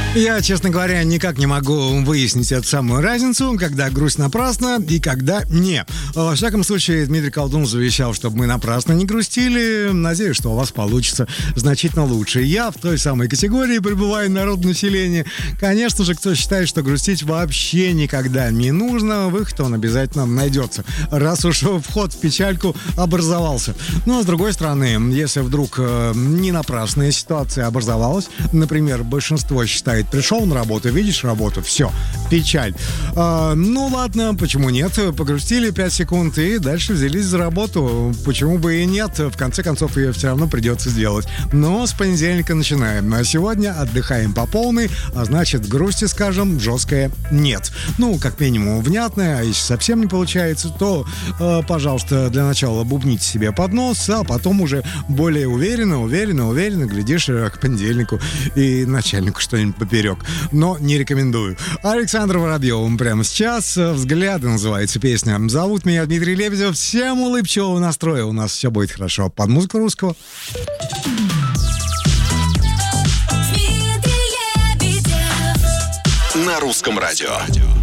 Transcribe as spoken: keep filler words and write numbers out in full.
Я, честно говоря, никак не могу выяснить эту самую разницу, когда грусть напрасно и когда не. Во всяком случае, Дмитрий Колдун завещал, чтобы мы напрасно не грустили. Надеюсь, что у вас получится значительно лучше. Я в той самой категории пребываю народонаселения. Конечно же, кто считает, что грустить вообще никогда не нужно, выход он обязательно найдется, раз уж вход в печальку образовался. Но, с другой стороны, если вдруг э, не напрасная ситуация образовалась, например, большинство считает, пришел на работу, видишь работу, все, печаль. А, ну ладно, почему нет? Погрустили пять секунд и дальше взялись за работу. Почему бы и нет? В конце концов, ее все равно придется сделать. Но с понедельника начинаем. А сегодня отдыхаем по полной, а значит, грусти, скажем, жесткое нет. Ну, как минимум, внятное, а если совсем не получается, то, э, пожалуйста, для начала бубните себе под нос, а потом уже более уверенно, уверенно, уверенно, глядишь к понедельнику и начальнику что-нибудь поперек. Но не рекомендую. Александр Воробьев прямо сейчас. «Взгляды» называется песня. Зовут меня Дмитрий Лебедев. Всем улыбчивого настроя. У нас все будет хорошо. Под музыку русского. На русском радио.